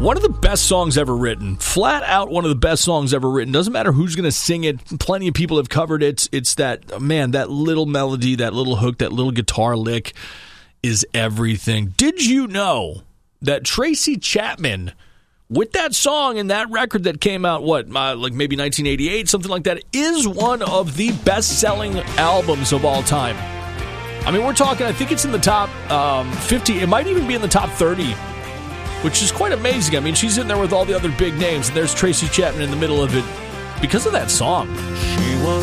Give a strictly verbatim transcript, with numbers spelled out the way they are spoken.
One of the best songs ever written. Flat out one of the best songs ever written. Doesn't matter who's going to sing it. Plenty of people have covered it. It's that, man, that little melody, that little hook, that little guitar lick is everything. Did you know that Tracy Chapman, with that song and that record that came out, what, uh, like maybe nineteen eighty-eight, something like that, is one of the best-selling albums of all time? I mean, we're talking, I think it's in the top um, fifty. It might even be in the top thirty, which is quite amazing. I mean, she's in there with all the other big names, and there's Tracy Chapman in the middle of it because of that song. She was